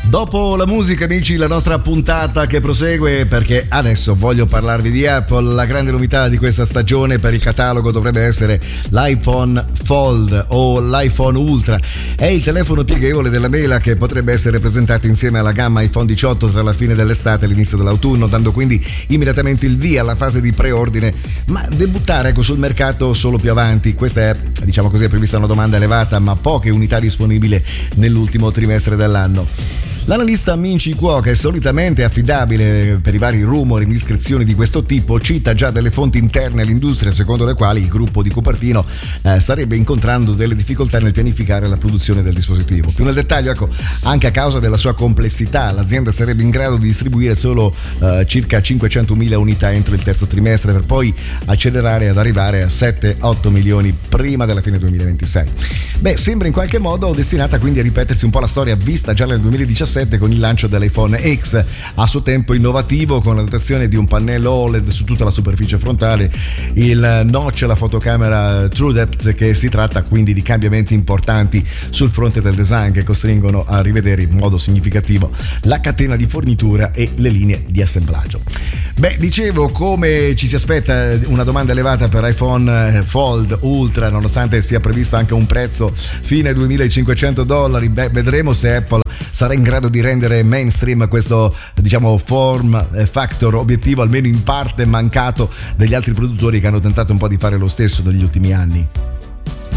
Dopo la musica, amici, la nostra puntata che prosegue, perché adesso voglio parlarvi di Apple. La grande novità di questa stagione per il catalogo dovrebbe essere l'iPhone Fold o l'iPhone Ultra. È il telefono pieghevole della mela che potrebbe essere presentato insieme alla gamma iPhone 18 tra la fine dell'estate e l'inizio dell'autunno, dando quindi immediatamente il via alla fase di preordine, ma debuttare sul mercato solo più avanti. Questa è, diciamo così, è prevista una domanda elevata, ma poche unità disponibili nell'ultimo trimestre dell'anno. L'analista Min-Chi Kuo, che è solitamente affidabile per i vari rumor e indiscrezioni di questo tipo, cita già delle fonti interne all'industria secondo le quali il gruppo di Cupertino starebbe incontrando delle difficoltà nel pianificare la produzione del dispositivo. Più nel dettaglio, anche a causa della sua complessità, l'azienda sarebbe in grado di distribuire solo circa 500.000 unità entro il terzo trimestre, per poi accelerare ad arrivare a 7-8 milioni prima della fine 2026. Sembra in qualche modo destinata quindi a ripetersi un po' la storia vista già nel 2017 con il lancio dell'iPhone X, a suo tempo innovativo, con la dotazione di un pannello OLED su tutta la superficie frontale, il notch e la fotocamera TrueDepth, che si tratta quindi di cambiamenti importanti sul fronte del design che costringono a rivedere in modo significativo la catena di fornitura e le linee di assemblaggio. Dicevo, come ci si aspetta una domanda elevata per iPhone Fold Ultra, nonostante sia previsto anche un prezzo fine $2.500. Vedremo se Apple sarà in grado di rendere mainstream questo, diciamo, form factor obiettivo, almeno in parte mancato, degli altri produttori che hanno tentato un po' di fare lo stesso negli ultimi anni.